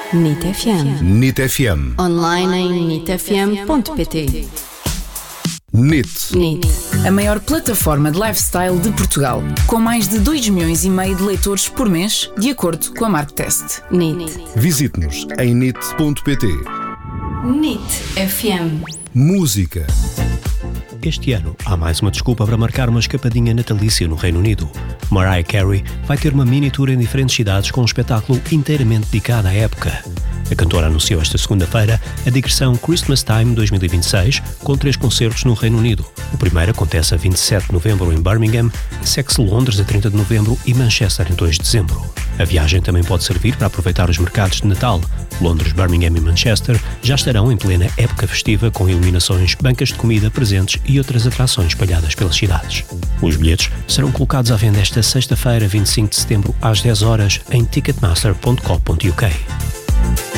NIT FM. NIT FM. Online em nitfm.pt. NIT. A maior plataforma de lifestyle de Portugal, com mais de 2,5 milhões de leitores por mês, de acordo com a Marktest. NIT. Visite-nos em nit.pt. NIT FM. Música. Este ano, há mais uma desculpa para marcar uma escapadinha natalícia no Reino Unido. Mariah Carey vai ter uma mini tour em diferentes cidades com um espetáculo inteiramente dedicado à época. A cantora anunciou esta segunda-feira a digressão Christmas Time 2026, com 3 concertos no Reino Unido. O primeiro acontece a 27 de novembro em Birmingham, segue-se Londres a 30 de novembro e Manchester em 2 de dezembro. A viagem também pode servir para aproveitar os mercados de Natal. Londres, Birmingham e Manchester já estarão em plena época festiva, com iluminações, bancas de comida, presentes e outras atrações espalhadas pelas cidades. Os bilhetes serão colocados à venda esta sexta-feira, 25 de setembro, às 10 horas, em ticketmaster.co.uk.